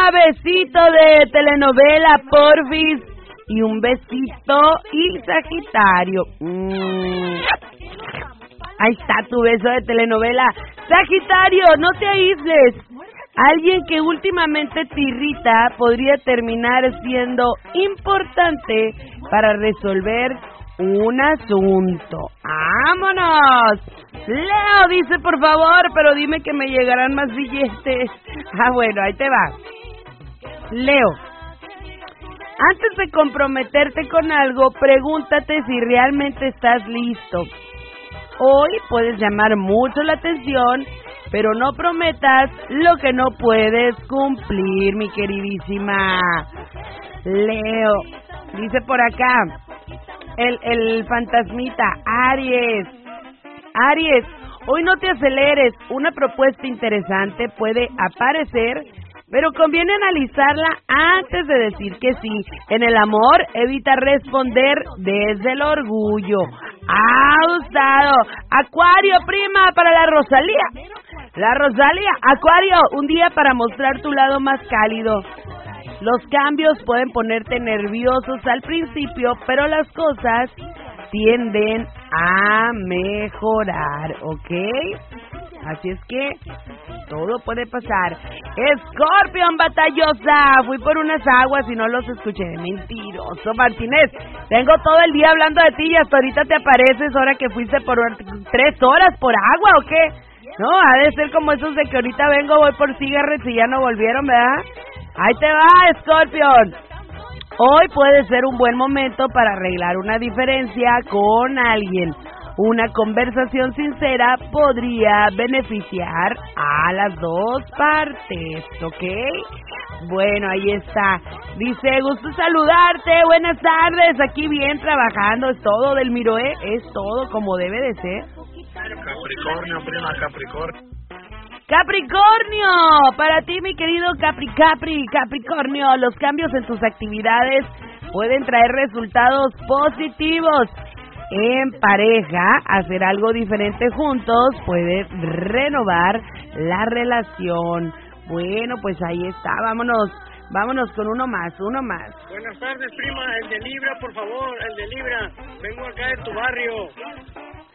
besito de telenovela, porfis. Y un besito y Sagitario. Ahí está tu beso de telenovela. Sagitario, no te aísles. Alguien que últimamente te irrita podría terminar siendo importante para resolver un asunto. ¡Vámonos! Leo dice, por favor, pero dime que me llegarán más billetes. Bueno, ahí te va. Leo, antes de comprometerte con algo, pregúntate si realmente estás listo. Hoy puedes llamar mucho la atención, pero no prometas lo que no puedes cumplir, mi queridísima Leo. Dice por acá el fantasmita, Aries, hoy no te aceleres. Una propuesta interesante puede aparecer, pero conviene analizarla antes de decir que sí. En el amor, evita responder desde el orgullo. Gustavo. Acuario, prima, para la Rosalía. Acuario, un día para mostrar tu lado más cálido. Los cambios pueden ponerte nerviosos al principio, pero las cosas tienden a mejorar, ¿ok? Así es que todo puede pasar. Escorpión, batallosa. Fui por unas aguas y no los escuché. Mentiroso, Martínez. Tengo todo el día hablando de ti y hasta ahorita te apareces ahora que fuiste por 3 horas por agua, ¿o qué? No, ha de ser como esos de que ahorita voy por cigarros y ya no volvieron, ¿verdad? Ahí te va, Escorpión. Hoy puede ser un buen momento para arreglar una diferencia con alguien. Una conversación sincera podría beneficiar a las dos partes, ¿ok? Bueno, ahí está. Dice, gusto saludarte, buenas tardes, aquí bien trabajando, es todo del Miroe, es todo como debe de ser. Capricornio, prima, Capricornio. Capricornio, para ti mi querido Capricornio, los cambios en tus actividades pueden traer resultados positivos. En pareja, hacer algo diferente juntos puede renovar la relación. Bueno, pues ahí está, vámonos con uno más. Buenas tardes, prima, el de Libra, por favor, el de Libra. Vengo acá de tu barrio.